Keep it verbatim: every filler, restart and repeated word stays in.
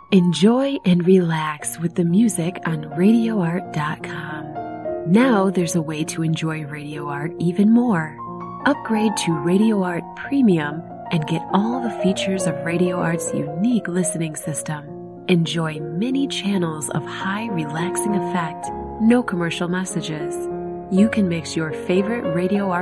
Enjoy and relax with the music on radio art dot com. Now there's a way to enjoy Radio Art even more. Upgrade to Radio Art Premium and get all the features of Radio Art's unique listening system. Enjoy many channels of high relaxing effect, no commercial messages. You can mix your favorite Radio Art